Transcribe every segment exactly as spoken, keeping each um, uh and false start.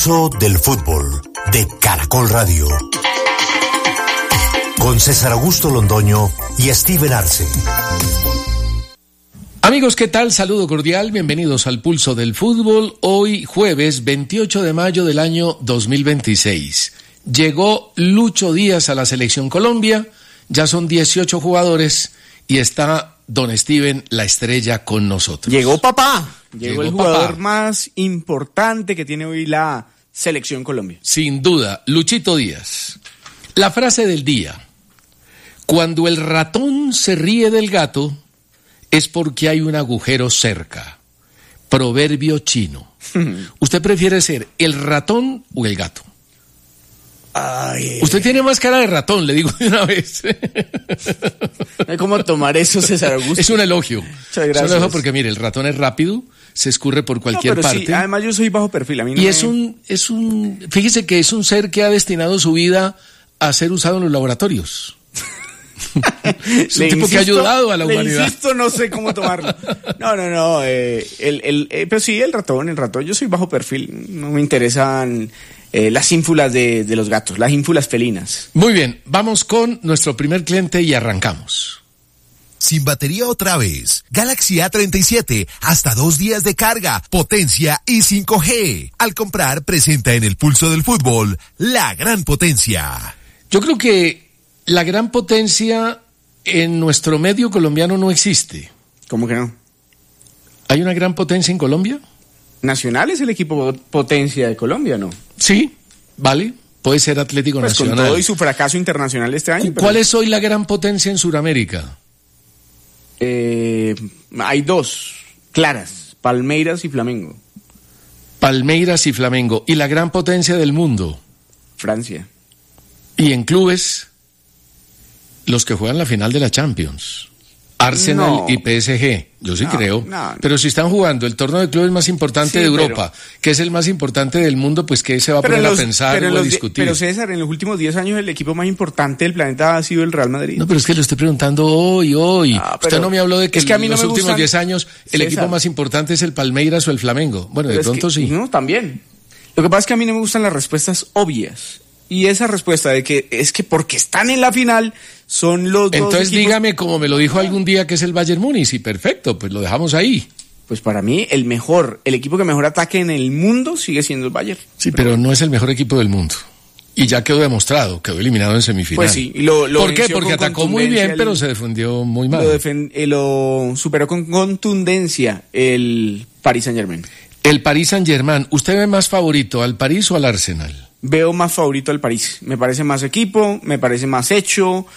Pulso del Fútbol de Caracol Radio. Con César Augusto Londoño y Steven Arce. Amigos, ¿qué tal? Saludo cordial, bienvenidos al Pulso del Fútbol. Hoy jueves veintiocho de mayo del año dos mil veintiséis. Llegó Lucho Díaz a la Selección Colombia, ya son dieciocho jugadores y está don Steven, la estrella, con nosotros. Llegó papá, llegó, Llegó el jugador papá. más importante que tiene hoy la Selección Colombia. Sin duda, Luchito Díaz. La frase del día: cuando el ratón se ríe del gato, es porque hay un agujero cerca. Proverbio chino. ¿Usted prefiere ser el ratón o el gato? Ay, Usted tiene más cara de ratón, le digo de una vez. no hay cómo tomar eso, César Augusto. Es un elogio. Muchas gracias. Es un elogio porque, mire, el ratón es rápido, se escurre por cualquier no, pero parte. Sí, además yo soy bajo perfil. A mí no y me... es un, es un, fíjese que es un ser que ha destinado su vida a ser usado en los laboratorios. Es un Le tipo insisto, que ha ayudado a la le humanidad. insisto, no sé cómo tomarlo. No, no, no. Eh, el, el, eh, pero sí, el ratón, el ratón. Yo soy bajo perfil. No me interesan eh, las ínfulas de, de los gatos, las ínfulas felinas. Muy bien, vamos con nuestro primer cliente y arrancamos. Sin batería otra vez. Galaxy A treinta y siete, hasta dos días de carga, potencia y cinco G. Al comprar, presenta en el Pulso del Fútbol la gran potencia. Yo creo que la gran potencia en nuestro medio colombiano no existe. ¿Cómo que no? ¿Hay una gran potencia en Colombia? Nacional es el equipo potencia de Colombia, ¿no? Sí, vale. Puede ser Atlético Pues Nacional. con todo y su fracaso internacional este año. ¿Cuál pero... es hoy la gran potencia en Sudamérica? Eh, hay dos claras, Palmeiras y Flamengo. Palmeiras y Flamengo. ¿Y la gran potencia del mundo? Francia. Y en clubes, los que juegan la final de la Champions. Arsenal No. y P S G, yo sí No, creo. no, no. Pero si están jugando el torneo de clubes más importante Sí, de pero- Europa, que es el más importante del mundo, pues ¿qué se va a Pero poner en los- a pensar pero en o a los di- discutir? Pero César, en los últimos diez años el equipo más importante del planeta ha sido el Real Madrid. No, pero es que lo estoy preguntando hoy, hoy. Ah, Usted pero no me habló de que, es que a mí en no los me últimos gustan- diez años el César. equipo más importante es el Palmeiras o el Flamengo. Bueno, de Pero es pronto que- sí. No, también. Lo que pasa es que a mí no me gustan las respuestas obvias. Y esa respuesta de que es que porque están en la final son los dos Entonces equipos... dígame, como me lo dijo algún día, que es el Bayern Múnich, y perfecto, pues lo dejamos ahí. Pues para mí el mejor, el equipo que mejor ataque en el mundo sigue siendo el Bayern. Sí, pero no es el mejor equipo del mundo. Y ya quedó demostrado, quedó eliminado en semifinal. Pues sí, y lo, lo ¿Por qué? venció Porque con atacó muy contundencia bien, el- pero se defendió muy mal. Lo, defen- eh, lo superó con contundencia el Paris Saint-Germain. El Paris Saint-Germain, ¿usted ve más favorito al París o al Arsenal? Veo más favorito al París. Me parece más equipo, me parece más hecho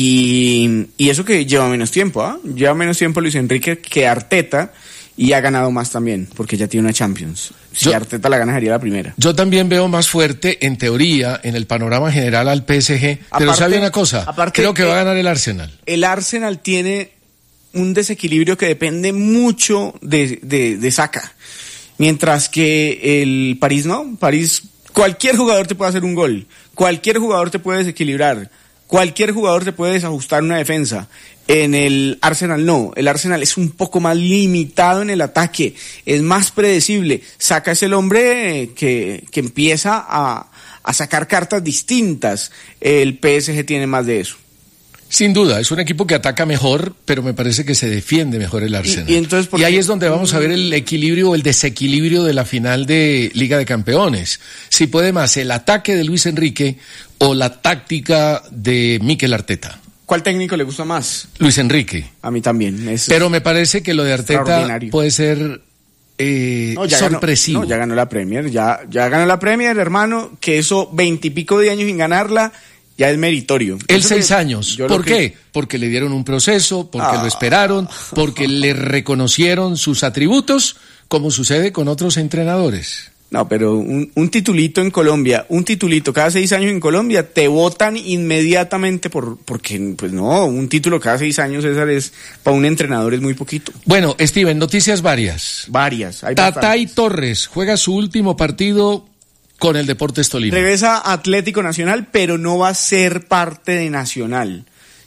y, y eso que lleva menos tiempo, ¿ah? Lleva menos tiempo Luis Enrique que Arteta y ha ganado más también, porque ya tiene una Champions. Si Yo- Arteta la gana sería la primera. Yo también veo más fuerte, en teoría, en el panorama general al P S G. Pero Aparte- ¿sabe una cosa? aparte, Creo que va a eh, ganar el Arsenal. El Arsenal tiene un desequilibrio que depende mucho de, de, de Saka. Mientras que el París no. París, cualquier jugador te puede hacer un gol. Cualquier jugador te puede desequilibrar. Cualquier jugador te puede desajustar una defensa. En el Arsenal no. El Arsenal es un poco más limitado en el ataque. Es más predecible. Saka es el hombre que, que empieza a, a sacar cartas distintas. El P S G tiene más de eso. Sin duda, es un equipo que ataca mejor, pero me parece que se defiende mejor el Arsenal. Y- y entonces, ¿por Y ahí qué? es donde vamos a ver el equilibrio o el desequilibrio de la final de Liga de Campeones. Si puede más el ataque de Luis Enrique o la táctica de Mikel Arteta. ¿Cuál técnico le gusta más? Luis Enrique. A mí también. Es Pero me parece que lo de Arteta extraordinario. puede ser eh, No, ya ganó- sorpresivo. no, ya ganó la Premier, ya, ya ganó la Premier, hermano, que eso veintipico de años sin ganarla ya es meritorio. Él Eso seis que- años. yo lo ¿Por que- qué? Porque le dieron un proceso, porque Ah. lo esperaron, porque le reconocieron sus atributos, como sucede con otros entrenadores. No, pero un, un titulito en Colombia, un titulito cada seis años en Colombia, te votan inmediatamente por porque, pues no, un título cada seis años, César, es para un entrenador es muy poquito. Bueno, Steven, noticias varias. Varias. Hay Tatay bastantes. Torres juega su último partido con el Deportes Tolima. Regresa a Atlético Nacional, pero no va a ser parte de Nacional.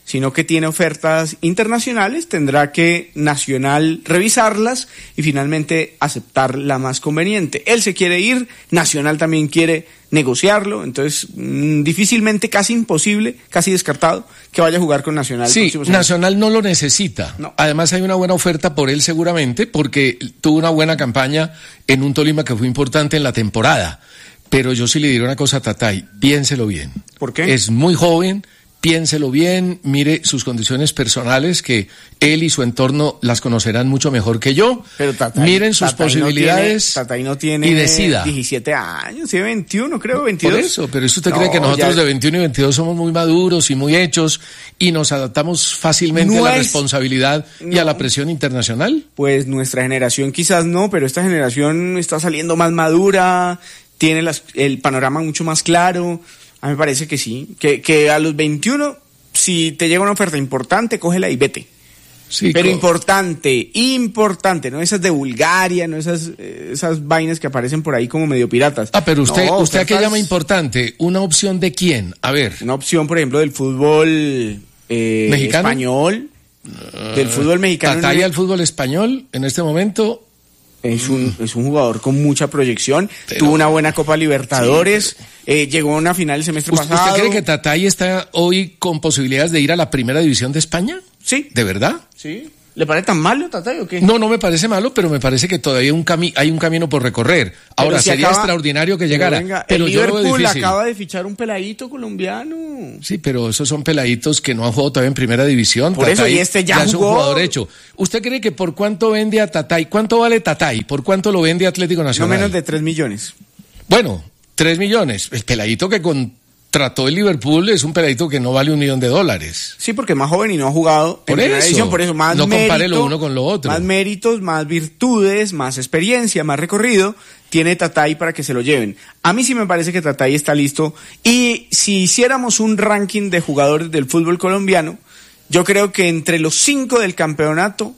sino que tiene ofertas internacionales, tendrá que Nacional revisarlas y finalmente aceptar la más conveniente. Él se quiere ir, Nacional también quiere negociarlo, entonces mmm, difícilmente, casi imposible, casi descartado que vaya a jugar con Nacional. Sí, Nacional no lo necesita. No. Además hay una buena oferta por él seguramente, porque tuvo una buena campaña en un Tolima que fue importante en la temporada. Pero yo sí le diré una cosa a Tatay, piénselo bien. ¿Por qué? Es muy joven. Piénselo bien, mire sus condiciones personales, que él y su entorno las conocerán mucho mejor que yo. Pero Tatay, miren sus Tatay posibilidades no tiene, Tatay no tiene y decida. diecisiete años, tiene veintiuno, creo, veintidós. Por eso, pero eso usted no, cree que nosotros ya... de veintiuno y veintidós somos muy maduros y muy hechos y nos adaptamos fácilmente no a la es... responsabilidad no. y a la presión internacional. Pues nuestra generación quizás no, pero esta generación está saliendo más madura, tiene las, el panorama mucho más claro. A mí me parece que sí, que, que a los veintiuno, si te llega una oferta importante, cógela y vete. Sí, pero co- importante, importante, no esas de Bulgaria, no esas esas vainas que aparecen por ahí como medio piratas. Ah, pero usted, no, ¿usted a qué llama importante? ¿Una opción de quién? A ver. Una opción, por ejemplo, del fútbol eh, ¿mexicano? Español, uh, del fútbol mexicano. ¿Tatay al fútbol español en este momento? Es un, es un jugador con mucha proyección, pero, tuvo una buena Copa Libertadores, sí, pero, eh, llegó a una final el semestre ¿usted, pasado. ¿Usted cree que Tatay está hoy con posibilidades de ir a la primera división de España? Sí. ¿De verdad? Sí. ¿Le parece tan malo, Tatay, o qué? No, no me parece malo, pero me parece que todavía un cami- hay un camino por recorrer. Ahora, si sería acaba, extraordinario que llegara. Pero, venga, pero el yo Liverpool lo veo difícil. Acaba de fichar un peladito colombiano. Sí, pero esos son peladitos que no han jugado todavía en primera división. Por Tatay, eso, y este ya, ya jugó. es un jugador hecho. ¿Usted cree que por cuánto vende a Tatay? ¿Cuánto vale Tatay? ¿Por cuánto lo vende Atlético Nacional? No menos de tres millones. Bueno, tres millones. El peladito que contrató el Liverpool es un peladito que no vale un millón de dólares. Sí, porque es más joven y no ha jugado por en eso, edición, por eso más no mérito, compare lo uno con lo otro. Más méritos, más virtudes, más experiencia, más recorrido tiene Tatay para que se lo lleven. A mí sí me parece que Tatay está listo, y si hiciéramos un ranking de jugadores del fútbol colombiano, yo creo que entre los cinco del campeonato,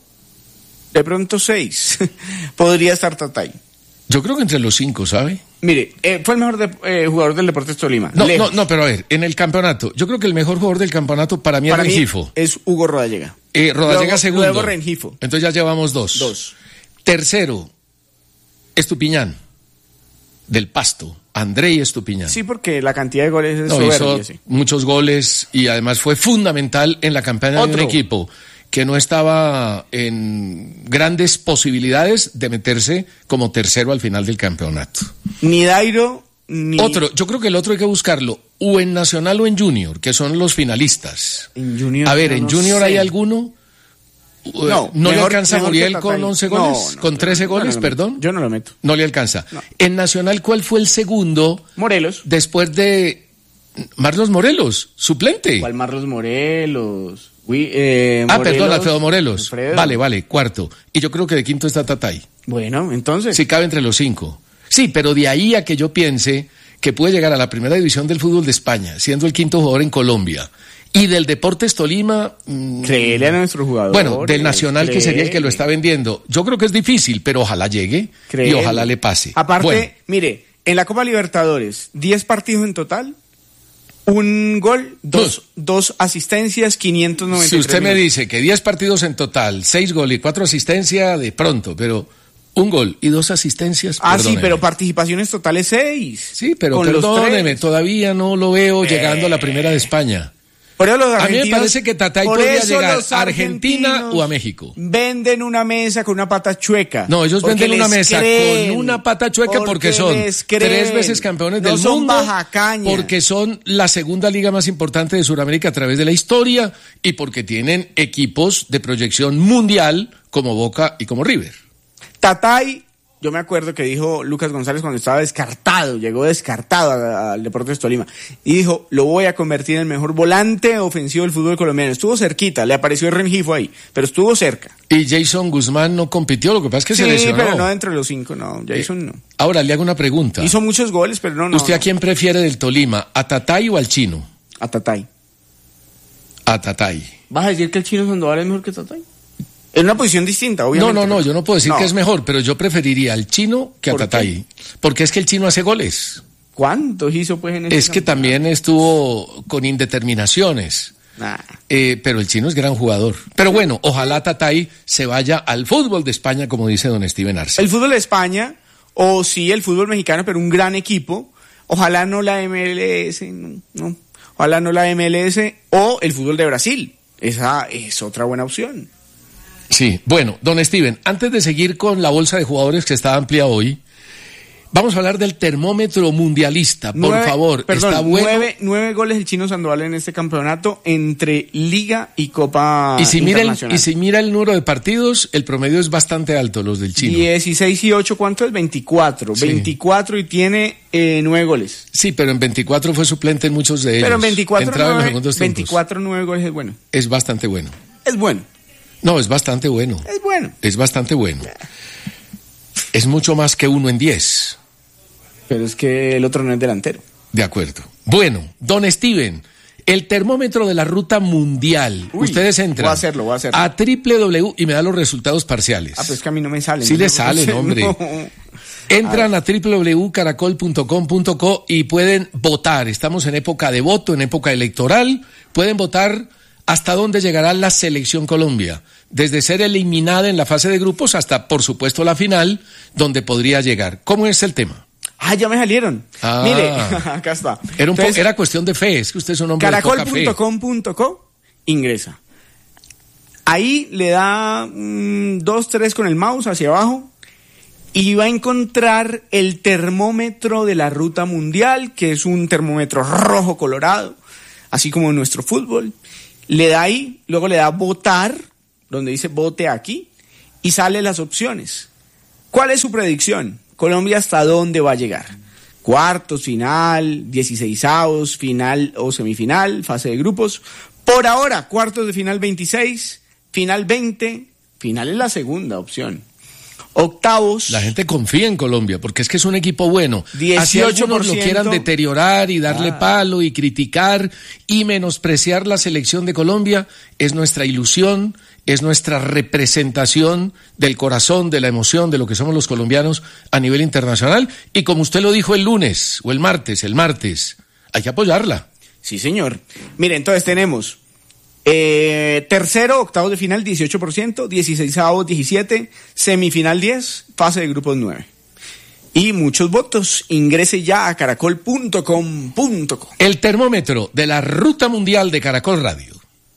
de pronto seis, podría estar Tatay. Yo creo que entre los cinco, ¿sabe? Mire, eh, fue el mejor de, eh, jugador del Deportes Tolima. No, no, no, pero a ver, en el campeonato, yo creo que el mejor jugador del campeonato para mí para es Rengifo. Es Hugo Rodallega. Eh, Rodallega luego, segundo. Luego Rengifo. Entonces ya llevamos dos. Dos. Tercero, Estupiñán, del Pasto. Andrei Estupiñán. Sí, porque la cantidad de goles es no, soberbia, hizo sí. muchos goles y además fue fundamental en la campaña Otro. de un equipo que no estaba en grandes posibilidades de meterse como tercero al final del campeonato. Ni Dairo, ni... Otro, yo creo que el otro hay que buscarlo, o en Nacional o en Junior, que son los finalistas. En Junior, a ver, ¿en no Junior sé. hay alguno? No, ¿No mejor, le alcanza a Muriel con con once goles? No, no, ¿Con trece no, goles, no, no, perdón? Yo no lo meto. No le alcanza. No. En Nacional, ¿cuál fue el segundo? Morelos. Después de Marlos Morelos, suplente. ¿Cuál Marlos Morelos? Uy, eh, ah, Morelos, perdón, Alfredo Morelos. Alfredo. Vale, vale, cuarto. Y yo creo que de quinto está Tatay. Bueno, entonces. Sí, cabe entre los cinco. Sí, pero de ahí a que yo piense que puede llegar a la primera división del fútbol de España, siendo el quinto jugador en Colombia. Y del Deportes Tolima... Mmm, créele a nuestro jugador. Bueno, del Nacional, créele, que sería el que lo está vendiendo. Yo creo que es difícil, pero ojalá llegue créele. Y ojalá le pase. Aparte, bueno. mire, en la Copa Libertadores, diez partidos en total, un gol, dos, uh. dos asistencias, quinientos noventa y tres Si usted minutos. me dice que diez partidos en total, seis goles y cuatro asistencias, de pronto, pero... Un gol y dos asistencias. Ah, perdóneme. sí, pero participaciones totales seis. Sí, pero con perdóneme, todavía no lo veo eh. llegando a la primera de España. Por eso los a mí me parece que Tatay podría llegar a Argentina o a México. Venden una mesa con una pata chueca. No, ellos venden una mesa creen, con una pata chueca porque, porque son tres veces campeones no del son mundo. Bajacaña. Porque son la segunda liga más importante de Sudamérica a través de la historia y porque tienen equipos de proyección mundial como Boca y como River. Tatay, yo me acuerdo que dijo Lucas González cuando estaba descartado, llegó descartado al Deportes Tolima, y dijo, lo voy a convertir en el mejor volante ofensivo del fútbol colombiano. Estuvo cerquita, le apareció Rengifo ahí, pero estuvo cerca. Y Jason Guzmán no compitió, lo que pasa es que sí, se lesionó. Sí, pero no dentro de los cinco, no, Jason no. Ahora, le hago una pregunta. Hizo muchos goles, pero no, no. ¿Usted no. a quién prefiere del Tolima, a Tatay o al Chino? A Tatay. A Tatay. ¿Vas a decir que el Chino Sandoval es mejor que Tatay? En una posición distinta, obviamente. No, no, no, yo no puedo decir no. que es mejor, pero yo preferiría al Chino que a ¿Por Tatay. qué? Porque es que el Chino hace goles. ¿Cuántos hizo pues en ese Es que campeonato? también estuvo con indeterminaciones. Nah. Eh, pero el chino es gran jugador. Pero bueno, ojalá Tatay se vaya al fútbol de España, como dice don Steven Arce. El fútbol de España, o sí, el fútbol mexicano, pero un gran equipo. Ojalá no la M L S, no, no. Ojalá no la M L S o el fútbol de Brasil. Esa es otra buena opción. Sí, bueno, don Steven, antes de seguir con la bolsa de jugadores que está amplia hoy, vamos a hablar del termómetro mundialista, por nueve, favor. Perdón, está bueno. Nueve, nueve goles el Chino Sandoval en este campeonato entre Liga y Copa y si mira el, Internacional. y si mira el número de partidos, el promedio es bastante alto, los del Chino. dieciséis y ocho, ¿cuánto es? veinticuatro. Sí. veinticuatro y tiene eh, nueve goles. Sí, pero en veinticuatro fue suplente en muchos de ellos. Pero en veinticuatro, Entraba en los nueve, segundos tiempos. veinticuatro, nueve goles es bueno. Es bastante bueno. Es bueno. No, es bastante bueno. Es bueno. Es bastante bueno. Es mucho más que uno en diez. Pero es que el otro no es delantero. De acuerdo. Bueno, don Steven, el termómetro de la ruta mundial. Uy, Ustedes entran voy a hacerlo, voy a hacerlo. a doble u doble u doble u y me da los resultados parciales. Ah, pero es que a mí no me salen. Sí no le me salen, sé, hombre. no. Entran a doble u doble u doble u punto caracol punto com punto co y pueden votar. Estamos en época de voto, en época electoral. Pueden votar hasta dónde llegará la selección Colombia. Desde ser eliminada en la fase de grupos hasta, por supuesto, la final, donde podría llegar. ¿Cómo es el tema? Ah, ya me salieron. Ah. Mire, acá está. Era, un Entonces, po- era cuestión de fe, es que usted es un hombre de poca caracol fe. punto com punto co, ingresa. Ahí le da mm, dos, tres con el mouse hacia abajo y va a encontrar el termómetro de la ruta mundial, que es un termómetro rojo colorado, así como nuestro fútbol. Le da ahí, luego le da votar, donde dice vote aquí, y sale las opciones. ¿Cuál es su predicción? Colombia, ¿hasta dónde va a llegar? Cuartos, final, dieciseisavos, final o semifinal, fase de grupos. Por ahora, cuartos de final veintiséis, final veinte, final es la segunda opción. Octavos. La gente confía en Colombia, porque es que es un equipo bueno. Así dieciocho por algunos lo ciento. quieran deteriorar y darle Ah. palo y criticar y menospreciar la selección de Colombia, es nuestra ilusión, es nuestra representación del corazón, de la emoción, de lo que somos los colombianos a nivel internacional. Y como usted lo dijo el lunes o el martes, el martes, hay que apoyarla. Sí, señor. Mire, entonces tenemos eh, tercero, octavos de final, dieciocho por ciento, dieciseisavos, diecisiete, semifinal diez, fase de grupos nueve. Y muchos votos. Ingrese ya a caracol punto com punto co. El termómetro de la ruta mundial de Caracol Radio.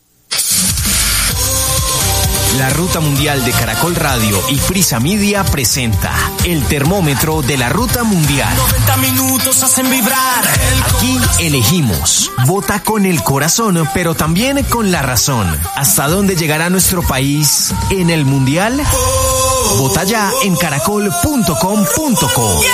La Ruta Mundial de Caracol Radio y Prisa Media presenta el termómetro de la Ruta Mundial. noventa minutos hacen vibrar. Aquí elegimos. Vota con el corazón, pero también con la razón. ¿Hasta dónde llegará nuestro país en el Mundial? Vota ya en caracol punto com punto co.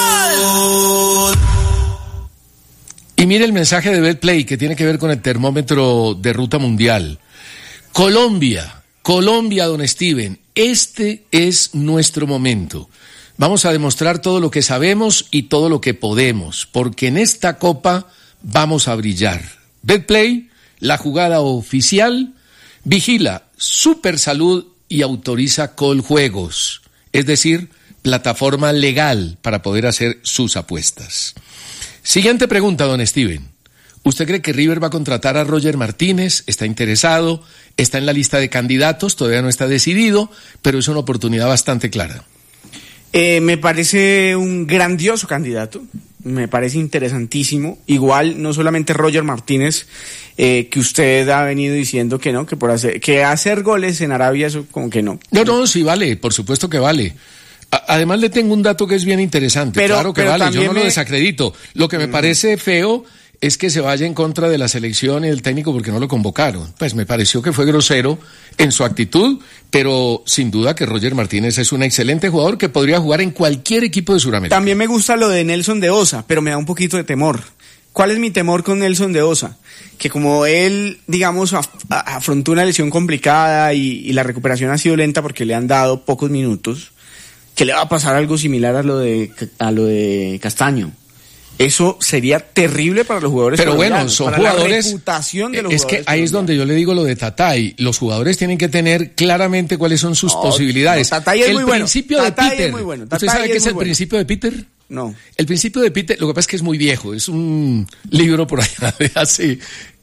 Y mire el mensaje de Betplay que tiene que ver con el termómetro de ruta mundial. Colombia. Colombia, don Steven, este es nuestro momento. Vamos a demostrar todo lo que sabemos y todo lo que podemos, porque en esta Copa vamos a brillar. Betplay, la jugada oficial, vigila Super Salud y autoriza Coljuegos, es decir, plataforma legal para poder hacer sus apuestas. Siguiente pregunta, don Steven. ¿Usted cree que River va a contratar a Roger Martínez? ¿Está interesado? ¿Está en la lista de candidatos? Todavía no está decidido, pero es una oportunidad bastante clara. Eh, me parece un grandioso candidato, me parece interesantísimo. Igual, no solamente Roger Martínez, eh, que usted ha venido diciendo que no, que por hacer, que hacer goles en Arabia, eso como que no. No, no, sí vale, por supuesto que vale. A- Además le tengo un dato que es bien interesante. Pero- claro que pero vale, yo también no lo me- desacredito. Lo que me parece feo es que se vaya en contra de la selección y del técnico porque no lo convocaron. Pues me pareció que fue grosero en su actitud, pero sin duda que Roger Martínez es un excelente jugador que podría jugar en cualquier equipo de Sudamérica. También me gusta lo de Nelson de Osa, pero me da un poquito de temor. ¿Cuál es mi temor con Nelson de Osa? Que como él, digamos, af- a- afrontó una lesión complicada y, y la recuperación ha sido lenta porque le han dado pocos minutos, que le va a pasar algo similar a lo de, a lo de Castaño. Eso sería terrible para los jugadores Pero bueno, colombianos, son para jugadores. la reputación de los es que jugadores ahí es donde yo le digo lo de Tatay. Los jugadores tienen que tener claramente cuáles son sus No, posibilidades. no, Tatay es el muy bueno. principio de Tatay es Peter. muy bueno. ¿Usted Tatay sabe es qué es muy el bueno. principio de Peter? No. El principio de Peter, lo que pasa es que es muy viejo, es un libro por allá de hace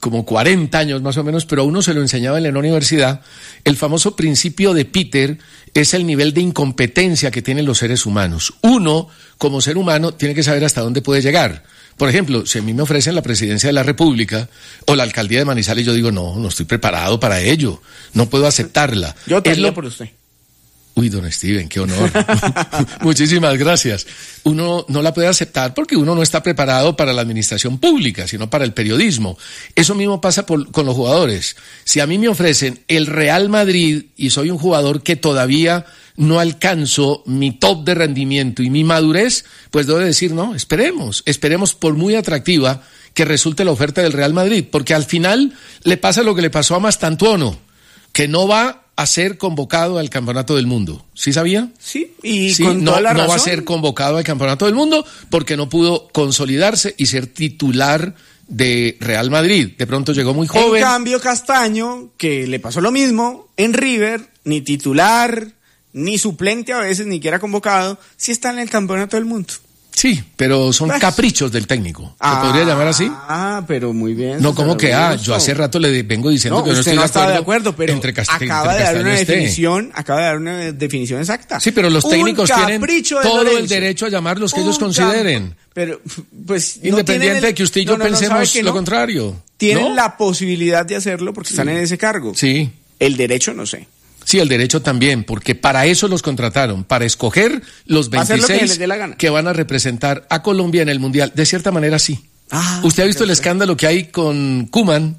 como cuarenta años más o menos, pero a uno se lo enseñaba en la universidad. El famoso principio de Peter es el nivel de incompetencia que tienen los seres humanos. Uno, como ser humano, tiene que saber hasta dónde puede llegar. Por ejemplo, si a mí me ofrecen la presidencia de la República o la alcaldía de Manizales, yo digo, no, no estoy preparado para ello, no puedo aceptarla. Yo te es lo lo... por usted. Uy, don Steven, qué honor. Muchísimas gracias. Uno no la puede aceptar porque uno no está preparado para la administración pública, sino para el periodismo. Eso mismo pasa por, con los jugadores. Si a mí me ofrecen el Real Madrid y soy un jugador que todavía no alcanzo mi top de rendimiento y mi madurez, pues debo decir, no, esperemos, esperemos por muy atractiva que resulte la oferta del Real Madrid, porque al final le pasa lo que le pasó a Mastantuono, que no va a ser convocado al Campeonato del Mundo. ¿Sí sabía? Sí, y sí, con no, toda la no razón. va a ser convocado al Campeonato del Mundo porque no pudo consolidarse y ser titular de Real Madrid. De pronto llegó muy joven. En cambio, Castaño, que le pasó lo mismo, en River, ni titular, ni suplente a veces, ni que era convocado, sí está en el Campeonato del Mundo. Sí, pero son Pues, caprichos del técnico. ¿Se ah, podría llamar así? Ah, pero muy bien. No, como que, ah, yo hace rato le vengo diciendo No, que no usted estoy no de estaba acuerdo, de acuerdo, pero entre Cast- acaba entre de dar Castaño una esté. definición, acaba de dar una definición exacta. Sí, pero los Un técnicos tienen capricho de todo el Lorenzo. derecho a llamar los que ellos Un consideren. cam- Pero, pues, no Independiente tienen el- de que usted y yo no, no, no, pensemos ¿sabe que lo no? contrario. Tienen ¿No? la posibilidad de hacerlo porque están en ese cargo. Sí. El derecho, no sé. Sí, el derecho también, porque para eso los contrataron, para escoger los Hacer lo que veintiséis les dé la gana. que van a representar a Colombia en el Mundial. De cierta manera, sí. Ah, ¿Usted ha visto el perfecto. escándalo que hay con Koeman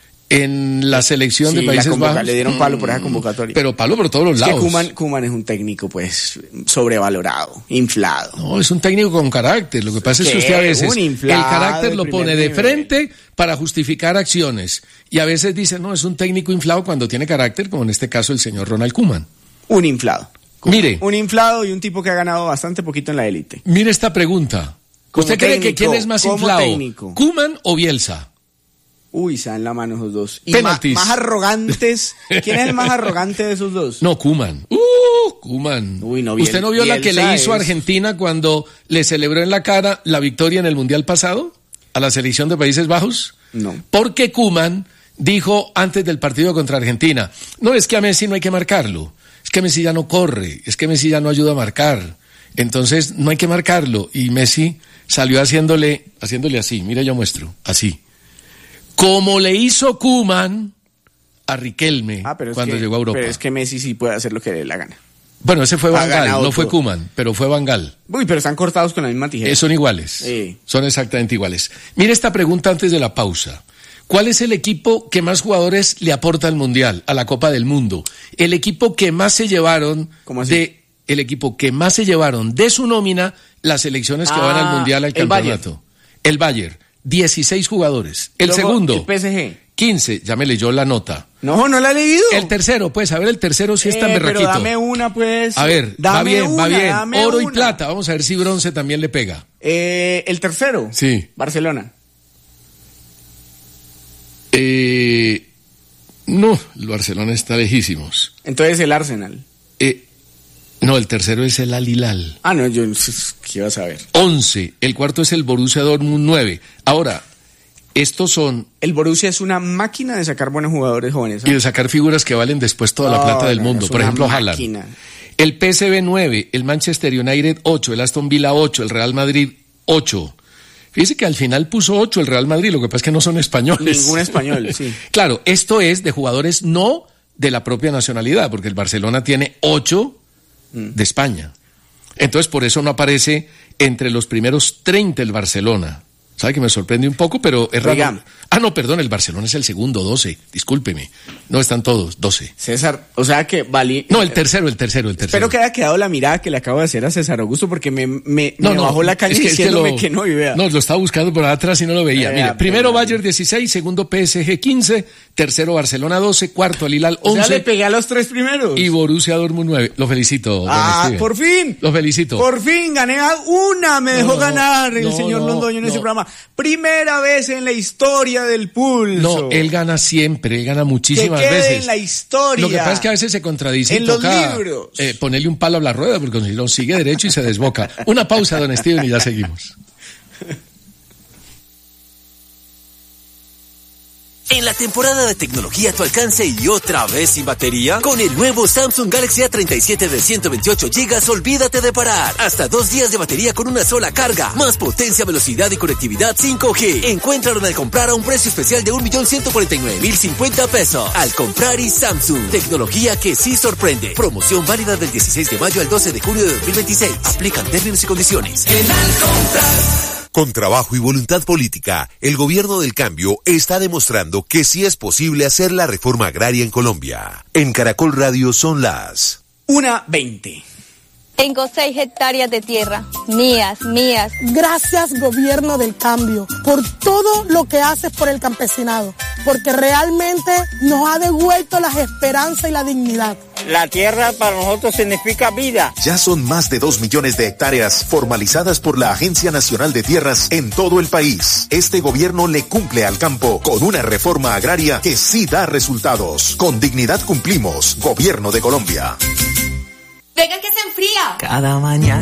en la selección Sí, de la Países convoca- Bajos? le dieron palo por esa convocatoria. Pero palo por todos los Es que lados. Koeman, Koeman es un técnico, pues, sobrevalorado, inflado. No, es un técnico con carácter. Lo que pasa es que ¿Qué? usted a veces Un el inflado carácter de lo primer pone de nivel. frente para justificar acciones. Y a veces dice, no, es un técnico inflado cuando tiene carácter, como en este caso el señor Ronald Koeman. Un inflado. Mire, Un inflado y un tipo que ha ganado bastante poquito en la élite. mire esta pregunta. Como ¿Usted cree que técnico, quién es más como inflado? técnico. ¿Koeman o Bielsa? Uy, se dan la mano esos dos. Y Penaltis. ma- más arrogantes. ¿Quién es el más arrogante de esos dos? No, Koeman. Uh, Koeman. Uy, no, ¿Usted Biel- no vio la que Bielsa le hizo a es- Argentina cuando le celebró en la cara la victoria en el Mundial pasado a la selección de Países Bajos? No. Porque Koeman dijo antes del partido contra Argentina, no, es que a Messi no hay que marcarlo, es que Messi ya no corre, es que Messi ya no ayuda a marcar, entonces no hay que marcarlo. Y Messi salió haciéndole, haciéndole así, mira, yo muestro, así. Como le hizo Koeman a Riquelme Ah, pero es cuando que, llegó a Europa. Pero es que Messi sí puede hacer lo que le dé la gana. Bueno, ese fue Ha Van Gaal, ganado no fue todo. Koeman, pero fue Van Gaal. Uy, pero están cortados con la misma tijera. Eh, son iguales, Sí. son exactamente iguales. Mire esta pregunta antes de la pausa. ¿Cuál es el equipo que más jugadores le aporta al Mundial, a la Copa del Mundo? El equipo que más se llevaron ¿Cómo así? de el equipo que más se llevaron de su nómina las selecciones que Ah, van al Mundial al el campeonato. El Bayern, dieciséis jugadores. El Luego, segundo, el P S G. quince, ya me leyó la nota. No, no la he leído. El tercero, pues, a ver, el tercero sí está Eh, en pero berraquito. dame una, pues. A ver, dame va bien, una, va bien. dame Oro y una. plata, vamos a ver si bronce también le pega. Eh, el tercero. Sí. Barcelona. Eh, no, el Barcelona está lejísimos. Entonces el Arsenal. Eh, no, el tercero es el Al Hilal. Ah, no, yo ¿qué iba a saber? once. El cuarto es el Borussia Dortmund nueve. Ahora, estos son... El Borussia es una máquina de sacar buenos jugadores jóvenes. ¿eh? Y de sacar figuras que valen después toda la No, plata del no, mundo. es Por una ejemplo, máquina. Haaland. El P S V nueve, el Manchester United ocho, el Aston Villa ocho, el Real Madrid ocho. Fíjese que al final puso ocho el Real Madrid, lo que pasa es que no son españoles. Ningún español, sí. Claro, esto es de jugadores no de la propia nacionalidad, porque el Barcelona tiene ocho de España. Entonces, por eso no aparece entre los primeros treinta el Barcelona. ¿Sabe que me sorprende un poco? Pero es raro. Oiga. Ah, no, perdón, el Barcelona es el segundo, doce. Discúlpeme. No están todos, doce. César, o sea que valí. No, el tercero, el tercero, el tercero. Espero que haya quedado la mirada que le acabo de hacer a César Augusto porque me, me, No, me no, bajó la caña es que- es que diciéndome lo- que no, y vea. No, lo estaba buscando por atrás y no lo veía. Eh, Mire, ah, primero pero- Bayern dieciséis, segundo P S G quince, tercero Barcelona doce, cuarto Al Hilal O sea, le once pegué a los tres primeros. y Borussia Dortmund nueve. Lo felicito, don Ah, Steven. por fin. Lo felicito. Por fin gané a una, me dejó no, ganar el no, señor no, Londoño en ese no. programa. Primera vez en la historia del pulso. No, él gana siempre, él gana muchísimas que quede veces. en la historia. Lo que pasa es que a veces se contradice En y los toca libros. eh, ponerle un palo a la rueda, porque si no sigue derecho y se desboca. Una pausa, don Steven, y ya seguimos. La temporada de tecnología a tu alcance y otra vez sin batería. Con el nuevo Samsung Galaxy A treinta y siete de ciento veintiocho gigas, olvídate de parar. Hasta dos días de batería con una sola carga. Más potencia, velocidad y conectividad cinco G. Encuéntralo al comprar a un precio especial de un millón ciento cuarenta y nueve mil cincuenta pesos. Al comprar y Samsung. Tecnología que sí sorprende. Promoción válida del dieciséis de mayo al doce de junio de dos mil veintiséis. Aplican términos y condiciones. En al comprar. Con trabajo y voluntad política, el gobierno del cambio está demostrando que sí es posible hacer la reforma agraria en Colombia. En Caracol Radio son las una veinte. Tengo seis hectáreas de tierra, mías, mías. Gracias, gobierno del cambio, por todo lo que haces por el campesinado, porque realmente nos ha devuelto las esperanzas y la dignidad. La tierra para nosotros significa vida. Ya son más de dos millones de hectáreas formalizadas por la Agencia Nacional de Tierras en todo el país. Este gobierno le cumple al campo con una reforma agraria que sí da resultados. Con dignidad cumplimos, Gobierno de Colombia. Venga que se enfría. Cada mañana